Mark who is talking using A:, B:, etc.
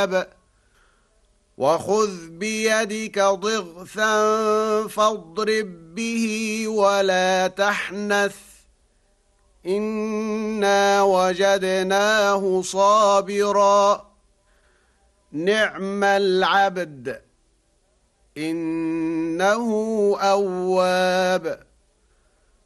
A: الكتاب وخذ بيدك ضغثا فاضرب به ولا تحنث إنا وجدناه صابرا نعم العبد إنه أواب